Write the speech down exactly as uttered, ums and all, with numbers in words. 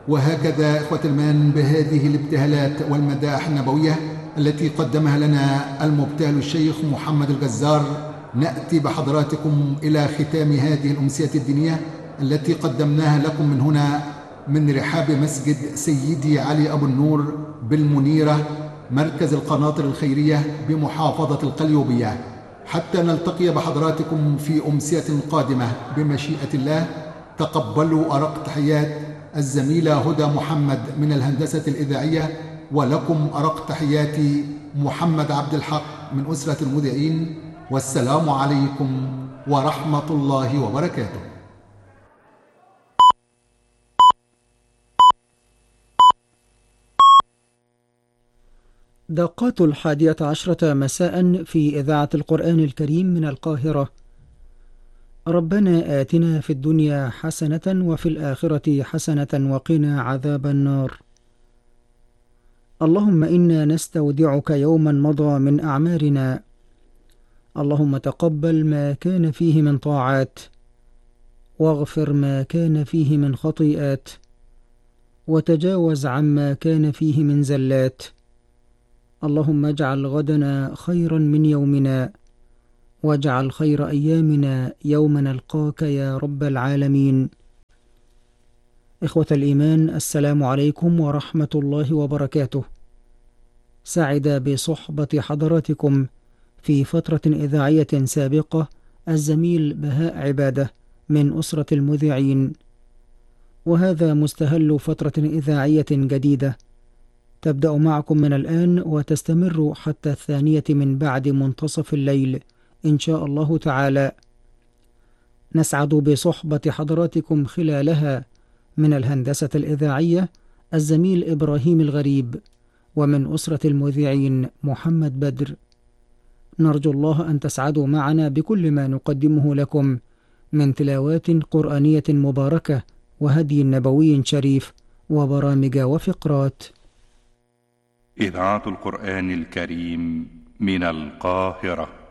وهكذا إخوة الإيمان بهذه الابتهالات والمداح النبوية التي قدمها لنا المبتهل الشيخ محمد الجزار نأتي بحضراتكم إلى ختام هذه الأمسية الدينية التي قدمناها لكم من هنا من رحاب مسجد سيدي علي أبو النور بالمنيرة مركز القناطر الخيرية بمحافظة القليوبية، حتى نلتقي بحضراتكم في أمسية قادمة بمشيئة الله. تقبلوا أرق تحيات الزميلة هدى محمد من الهندسة الإذاعية، ولكم أرق تحياتي محمد عبد الحق من أسرة المذيعين، والسلام عليكم ورحمة الله وبركاته. دقات الحادية عشرة مساء في إذاعة القرآن الكريم من القاهرة. ربنا آتنا في الدنيا حسنة وفي الآخرة حسنة وقنا عذاب النار. اللهم إنا نستودعك يوما مضى من أعمارنا. اللهم تقبل ما كان فيه من طاعات، واغفر ما كان فيه من خطيئات، وتجاوز عما كان فيه من زلات. اللهم اجعل غدنا خيرا من يومنا، واجعل خير أيامنا يوم نلقاك يا رب العالمين. إخوة الإيمان، السلام عليكم ورحمة الله وبركاته. سعد بصحبة حضراتكم في فترة إذاعية سابقة الزميل بهاء عبادة من أسرة المذيعين، وهذا مستهل فترة إذاعية جديدة تبدأ معكم من الآن وتستمر حتى الثانية من بعد منتصف الليل إن شاء الله تعالى. نسعد بصحبة حضراتكم خلالها من الهندسة الإذاعية الزميل إبراهيم الغريب، ومن أسرة المذيعين محمد بدر. نرجو الله أن تسعدوا معنا بكل ما نقدمه لكم من تلاوات قرآنية مباركة وهدي نبوي شريف وبرامج وفقرات. إذاعة القرآن الكريم من القاهرة.